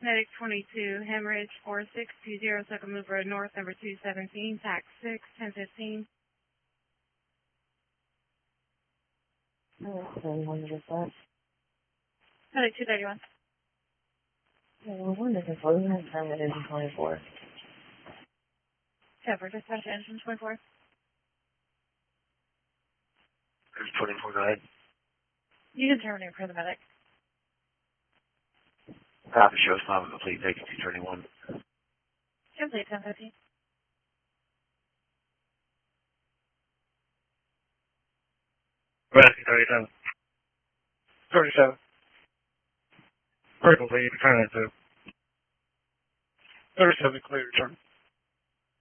Medic 22, hemorrhage 4620, Second Move Road North, number 217, TAC 6, 1015. One to that. Medic 231. One is in closing and time it is in 24. Cover, dispatch engine 24. There's 24, go ahead. You can terminate for the medic. Copy, show stop complete, take 221. Complete 1015. Rescue 37. 37. Very complete, turn it to 37, clear return.